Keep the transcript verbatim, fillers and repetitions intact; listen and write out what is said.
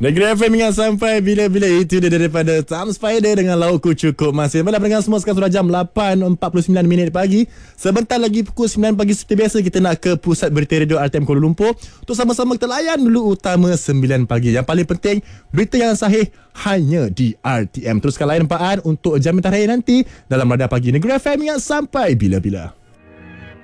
Negeri F M ingat sampai bila-bila. Itu dia daripada Tom Spider dengan Laukku Cukup Masih. Baiklah pendengar semua, sekarang sudah jam lapan empat puluh sembilan minit pagi. Sebentar lagi pukul sembilan pagi seperti biasa, kita nak ke pusat berita radio R T M Kuala Lumpur untuk sama-sama kita layan dulu utama sembilan pagi. Yang paling penting, berita yang sahih hanya di R T M. Teruskan layan empaan untuk jam terakhir nanti dalam Radar Pagi Negeri F M ingat sampai bila-bila.